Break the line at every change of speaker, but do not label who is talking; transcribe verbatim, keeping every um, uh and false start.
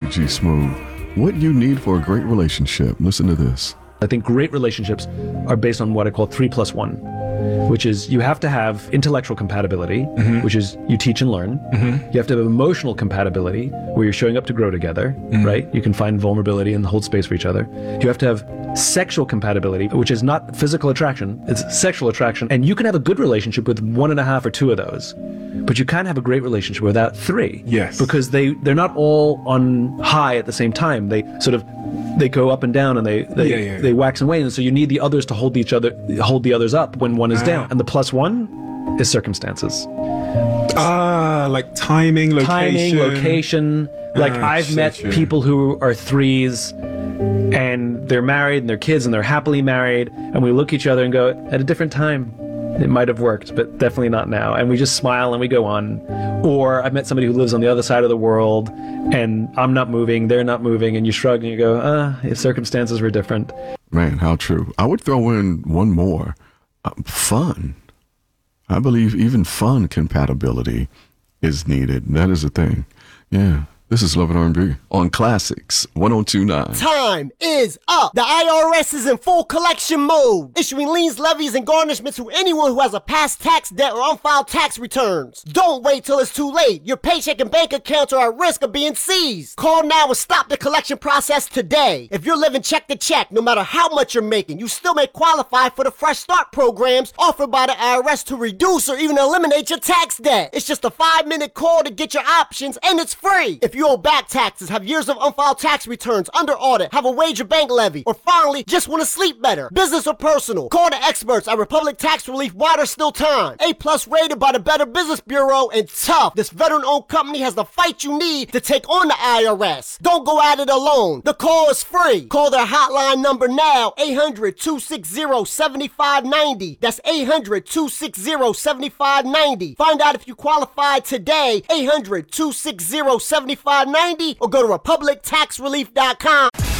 G Smooth. What you need for a great relationship. Listen to this.
I think great relationships are based on what I call three plus one, which is you have to have intellectual compatibility, mm-hmm. which is you teach and learn. Mm-hmm. You have to have emotional compatibility, where you're showing up to grow together, mm-hmm. right? You can find vulnerability and hold space for each other. You have to have sexual compatibility, which is not physical attraction, it's sexual attraction. And you can have a good relationship with one and a half or two of those, but you can't have a great relationship without three.
Yes.
Because they, they're not all on high at the same time. They sort of, they go up and down and they they,
yeah, yeah, yeah.
they wax and wane. And so you need the others to hold each other, hold the others up when one is ah. down. And the plus one is circumstances.
Ah, like timing, location.
Timing, location. Like ah, I've shit, met shit. people who are threes and they're married and they're kids and they're happily married. And we look at each other and go, at a different time, it might have worked, but definitely not now. And we just smile and we go on. Or I've met somebody who lives on the other side of the world and I'm not moving, they're not moving, and you shrug and you go, ah, if circumstances were different.
Man, how true. I would throw in one more. Uh, fun. I believe even fun compatibility is needed. That is a thing. Yeah. This is Love and R and B on Classics one oh two point nine.
Time is up. The I R S is in full collection mode, issuing liens, levies, and garnishments to anyone who has a past tax debt or unfiled tax returns. Don't wait till it's too late. Your paycheck and bank accounts are at risk of being seized. Call now and stop the collection process today. If you're living check to check, no matter how much you're making, you still may qualify for the Fresh Start programs offered by the I R S to reduce or even eliminate your tax debt. It's just a five-minute call to get your options, and it's free. If you owe back taxes, have years of unfiled tax returns, under audit, have a wage or bank levy, or finally just want to sleep better, business or personal, call the experts at Republic Tax Relief while there's still time. A plus rated by the Better Business Bureau, and tough. This veteran-owned company has the fight you need to take on the I R S. Don't go at it alone. The call is free. Call their hotline number now, eight hundred, two six zero, seven five nine zero. That's eight hundred, two six zero, seven five nine zero. Find out if you qualify today, eight hundred, two six zero, seven five nine zero, or go to republic tax relief dot com.